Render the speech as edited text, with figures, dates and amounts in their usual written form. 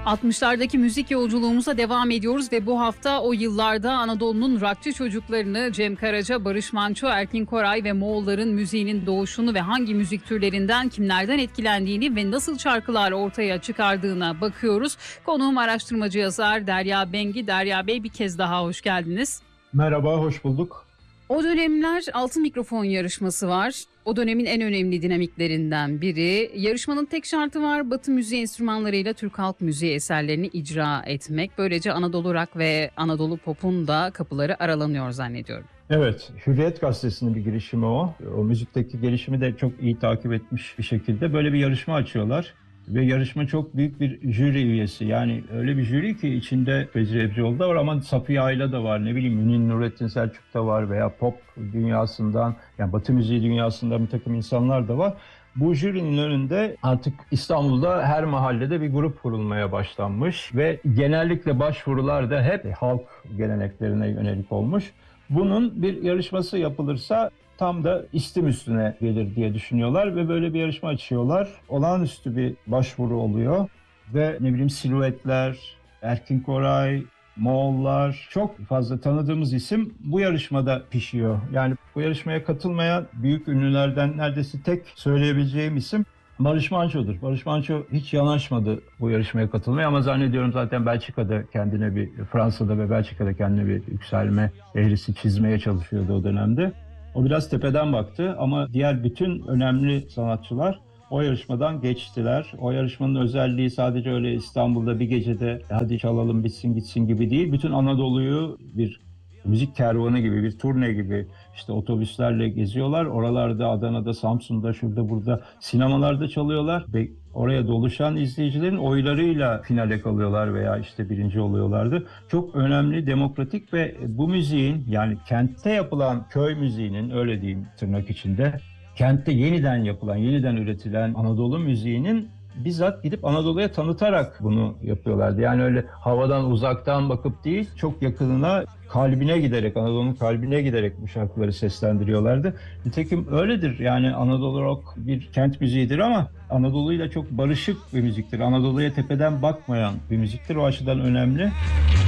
60'lardaki müzik yolculuğumuza devam ediyoruz ve bu hafta o yıllarda Anadolu'nun rockçı çocuklarını Cem Karaca, Barış Manço, Erkin Koray ve Moğolların müziğinin doğuşunu ve hangi müzik türlerinden, kimlerden etkilendiğini ve nasıl şarkılar ortaya çıkardığına bakıyoruz. Konuğum araştırmacı yazar Derya Bengi. Derya Bey, bir kez daha hoş geldiniz. Merhaba, hoş bulduk. O dönemler Altın Mikrofon yarışması var. O dönemin en önemli dinamiklerinden biri. Yarışmanın tek şartı var: Batı müziği enstrümanlarıyla Türk halk müziği eserlerini icra etmek. Böylece Anadolu Rock ve Anadolu Pop'un da kapıları aralanıyor zannediyorum. Evet, Hürriyet Gazetesi'nin bir girişimi o. O müzikteki gelişimi de çok iyi takip etmiş bir şekilde böyle bir yarışma açıyorlar. Ve yarışma çok büyük bir jüri üyesi. Yani öyle bir jüri ki içinde Bedri Ebzioğlu da var ama Safiye Ayla da var. Ne bileyim, Münir Nurettin Selçuk da var veya pop dünyasından, yani Batı müziği dünyasından bir takım insanlar da var. Bu jürinin önünde artık İstanbul'da her mahallede bir grup kurulmaya başlanmış ve genellikle başvurular da hep halk geleneklerine yönelik olmuş. Bunun bir yarışması yapılırsa tam da istim üstüne gelir diye düşünüyorlar ve böyle bir yarışma açıyorlar. Olağanüstü bir başvuru oluyor ve ne bileyim Silüetler, Erkin Koray, Moğollar, çok fazla tanıdığımız isim bu yarışmada pişiyor. Yani bu yarışmaya katılmayan büyük ünlülerden neredeyse tek söyleyebileceğim isim Barış Manço'dur. Barış Manço hiç yanaşmadı bu yarışmaya katılmaya ama zannediyorum zaten Belçika'da kendine Fransa'da ve Belçika'da kendine bir yükselme eğrisi çizmeye çalışıyordu o dönemde. O biraz tepeden baktı ama diğer bütün önemli sanatçılar o yarışmadan geçtiler. O yarışmanın özelliği sadece öyle İstanbul'da bir gecede hadi çalalım bitsin gitsin gibi değil. Bütün Anadolu'yu bir müzik kervanı gibi, bir turne gibi işte otobüslerle geziyorlar. Oralarda, Adana'da, Samsun'da, şurada burada sinemalarda çalıyorlar ve oraya doluşan izleyicilerin oylarıyla finale kalıyorlar veya işte birinci oluyorlardı. Çok önemli, demokratik ve bu müziğin, yani kentte yapılan köy müziğinin, öyle diyeyim tırnak içinde, kentte yeniden yapılan, yeniden üretilen Anadolu müziğinin bizzat gidip Anadolu'ya tanıtarak bunu yapıyorlardı. Yani öyle havadan uzaktan bakıp değil, çok yakınına, kalbine giderek, Anadolu'nun kalbine giderek bu şarkıları seslendiriyorlardı. Nitekim öyledir. Yani Anadolu Rock bir kent müziğidir ama Anadolu'yla çok barışık bir müziktir. Anadolu'ya tepeden bakmayan bir müziktir. O açıdan önemli.